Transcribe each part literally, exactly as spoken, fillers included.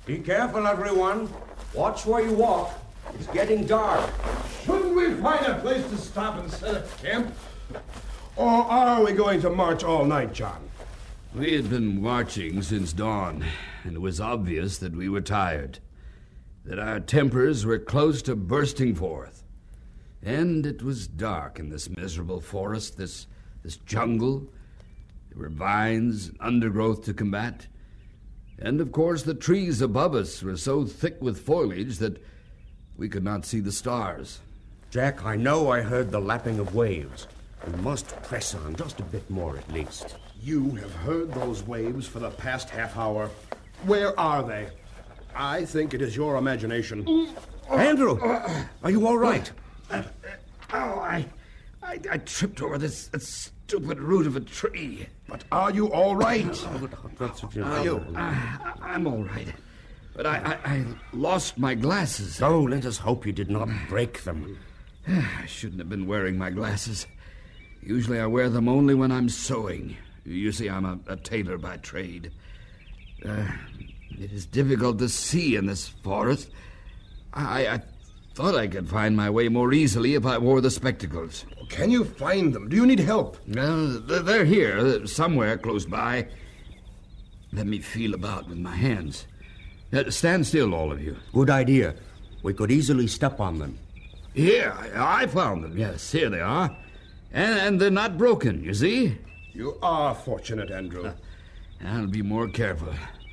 Be careful, everyone. Watch where you walk. It's getting dark. Shouldn't we find a place to stop and set up camp? Or are we going to march all night, John? We had been marching since dawn, and it was obvious that we were tired, that our tempers were close to bursting forth. And it was dark in this miserable forest, this, this jungle. There were vines and undergrowth to combat. And, of course, the trees above us were so thick with foliage that we could not see the stars. Jack, I know I heard the lapping of waves. We must press on just a bit more at least. You have heard those waves for the past half hour. Where are they? I think it is your imagination. Andrew, are you all right? Uh, oh, I, I, I tripped over this, this stupid root of a tree. But are you all right? Are you? I, I'm all right. But I, I, I lost my glasses. Oh, let us hope you did not break them. I shouldn't have been wearing my glasses. Usually I wear them only when I'm sewing. You see, I'm a, a tailor by trade. Uh, it is difficult to see in this forest. I, I thought I could find my way more easily if I wore the spectacles. Can you find them? Do you need help? Well, they're here, somewhere close by. Let me feel about with my hands. Uh, stand still, all of you. Good idea. We could easily step on them. Here, I, I found them. Yes, here they are. And, and they're not broken, you see? You are fortunate, Andrew. I'll be more careful.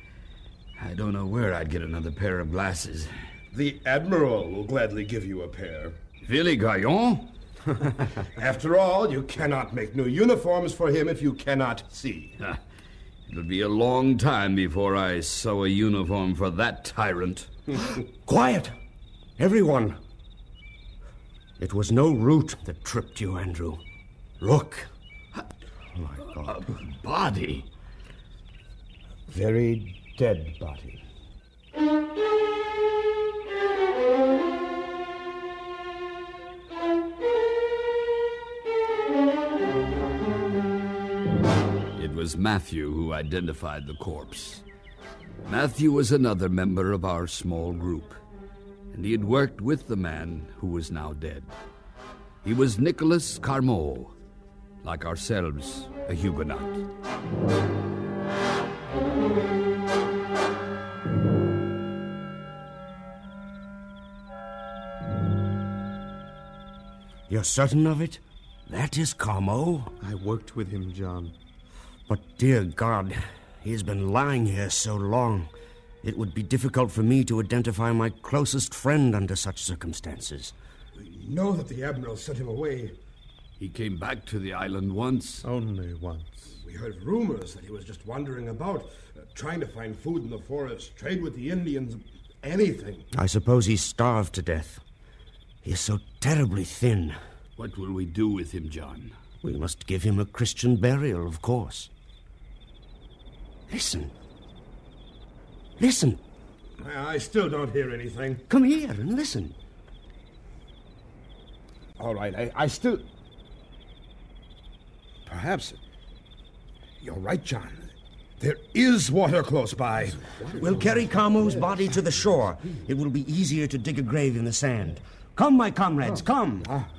I don't know where I'd get another pair of glasses. The Admiral will gladly give you a pair. Really, Gaillon? After all, you cannot make new uniforms for him if you cannot see. It'll be a long time before I sew a uniform for that tyrant. Quiet! Everyone! It was no root that tripped you, Andrew. Look. Oh, my God. A body. Very dead body. It was Matthew who identified the corpse. Matthew was another member of our small group, and he had worked with the man who was now dead. He was Nicholas Carmot, like ourselves, a Huguenot. You're certain of it? That is Carmot? I worked with him, John. But, dear God, he has been lying here so long. It would be difficult for me to identify my closest friend under such circumstances. We know that the Admiral sent him away. He came back to the island once. Only once. We heard rumors that he was just wandering about, uh, trying to find food in the forest, trade with the Indians, anything. I suppose he's starved to death. He is so terribly thin. What will we do with him, John? We must give him a Christian burial, of course. Listen. Listen. I still don't hear anything. Come here and listen. All right, I, I still... Perhaps... You're right, John. There is water close by. We'll carry Carmot's body to the shore. It will be easier to dig a grave in the sand. Come, my comrades, come. Ah,